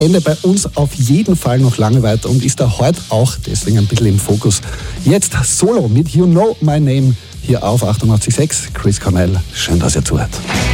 Ende bei uns auf jeden Fall noch lange weiter und ist da heute auch deswegen ein bisschen im Fokus. Jetzt Solo mit You Know My Name hier auf 88.6. Chris Cornell, schön, dass ihr zuhört.